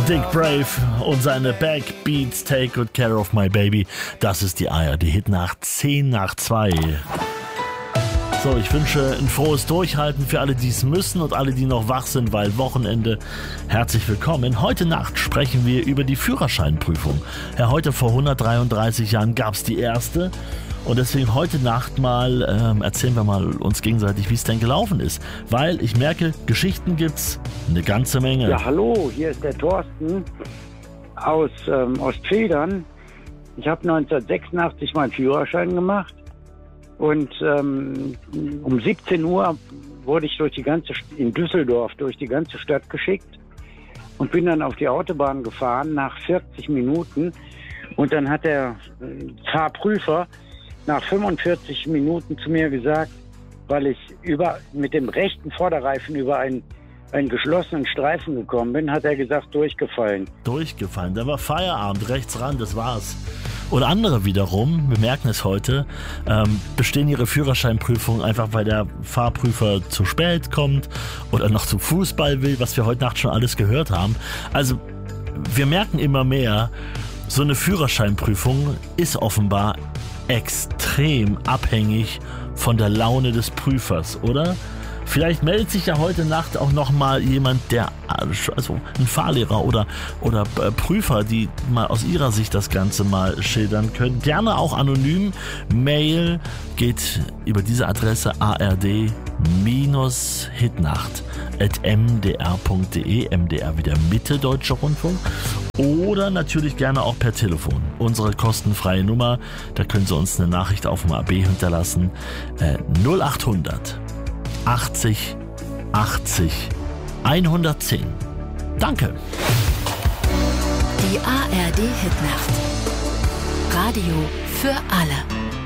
Dick Brave und seine Backbeats Take Good Care of My Baby. Das ist die ARD-Hitnacht 10 nach 2. So, ich wünsche ein frohes Durchhalten für alle, die es müssen und alle, die noch wach sind, weil Wochenende. Herzlich willkommen. Heute Nacht sprechen wir über die Führerscheinprüfung. Ja, heute vor 133 Jahren gab es die erste. Und deswegen heute Nacht mal erzählen wir mal uns gegenseitig, wie es denn gelaufen ist. Weil ich merke, Geschichten gibt's eine ganze Menge. Ja, hallo, hier ist der Thorsten aus Ostfedern. Ich habe 1986 meinen Führerschein gemacht. Und um 17 Uhr wurde ich in Düsseldorf durch die ganze Stadt geschickt und bin dann auf die Autobahn gefahren nach 40 Minuten. Und dann hat der Fahrprüfer nach 45 Minuten zu mir gesagt, weil ich mit dem rechten Vorderreifen über einen geschlossenen Streifen gekommen bin, hat er gesagt, durchgefallen. Durchgefallen, da war Feierabend, rechts ran, das war's. Und andere wiederum, wir merken es heute, bestehen ihre Führerscheinprüfung einfach, weil der Fahrprüfer zu spät kommt oder noch zum Fußball will, was wir heute Nacht schon alles gehört haben. Also wir merken immer mehr, so eine Führerscheinprüfung ist offenbar extrem abhängig von der Laune des Prüfers, oder? Vielleicht meldet sich ja heute Nacht auch nochmal jemand, also ein Fahrlehrer oder Prüfer, die mal aus ihrer Sicht das Ganze mal schildern können. Gerne auch anonym. Mail geht über diese Adresse ard-hitnacht@mdr.de, MDR wieder Mitte Deutscher Rundfunk. Oder natürlich gerne auch per Telefon. Unsere kostenfreie Nummer, da können Sie uns eine Nachricht auf dem AB hinterlassen. 0800 80 80 110. Danke. Die ARD Hitnacht. Radio für alle.